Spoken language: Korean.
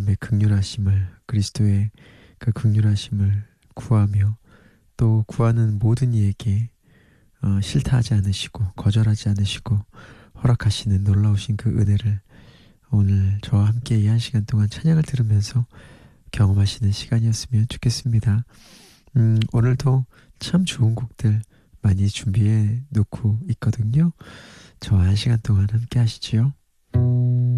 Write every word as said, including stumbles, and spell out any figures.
하나님의 긍휼하심을, 그리스도의 그 긍휼하심을 구하며 또 구하는 모든 이에게 어, 싫다 하지 않으시고 거절하지 않으시고 허락하시는 놀라우신 그 은혜를 오늘 저와 함께 이 한 시간 동안 찬양을 들으면서 경험하시는 시간이었으면 좋겠습니다. 음, 오늘도 참 좋은 곡들 많이 준비해 놓고 있거든요. 저와 한 시간 동안 함께 하시지요.